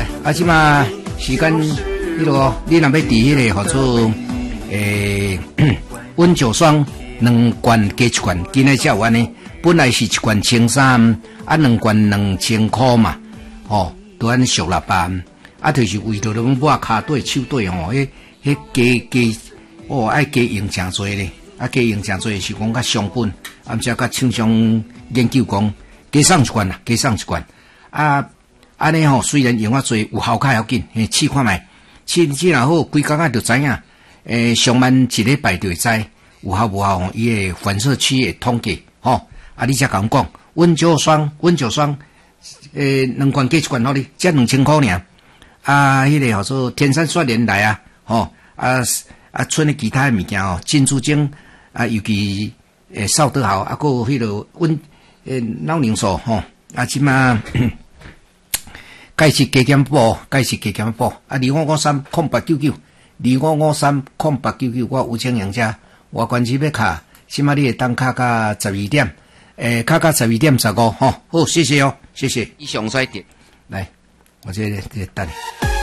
即马时间迄落，你若要伫迄个号做温酒霜2罐加1罐，今仔才有安尼。本来是1罐1300，啊2罐2000块嘛，吼，都安尼俗啦吧？啊，就是为着拢抹骹底、手底吼，加哦，爱加用诚多咧，啊加用诚多是讲较伤本，啊，则甲厂商研究讲加送1罐啦，加送1罐，啊，安尼吼，虽然用啊多，有效较要紧，试看卖，试若好，规工仔就知影，上万1礼拜就会知有效无效吼，伊诶反射区诶统计，吼，啊，你才甲阮讲，温酒霜，2罐加1罐，好哩，才2000块尔，啊，迄个叫做天山雪莲来啊，吼，剩诶其他诶物件吼，珍珠精啊，尤其扫得好，啊，佮迄个脑凝素吼，啊，即马钙质加减补，啊，25530899，25530899，我有请杨家，我关系要卡，即马你会当卡到12点，卡到12点15吼，好，谢谢哦，谢谢，以上再见，来，我这等你。